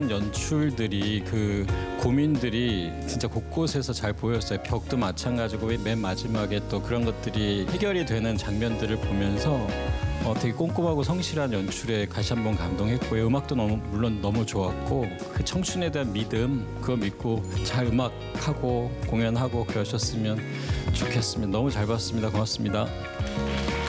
연출들이 그 고민들이 진짜 곳곳에서 잘 보였어요. 벽도 마찬가지고 맨 마지막에 또 그런 것들이 해결이 되는 장면들을 보면서 되게 꼼꼼하고 성실한 연출에 다시 한번 감동했고요. 음악도 물론 너무 좋았고 그 청춘에 대한 믿음 그거 믿고 잘 음악하고 공연하고 그러셨으면 좋겠습니다. 너무 잘 봤습니다. 고맙습니다.